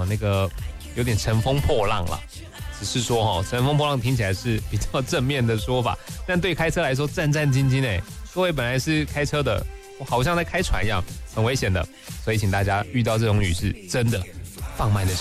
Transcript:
那个有点乘风破浪啦。只是说乘风破浪听起来是比较正面的说法，但对开车来说战战兢兢哎。各位本来是开车的，好像在开船一样，很危险的，所以请大家遇到这种雨是真的放慢的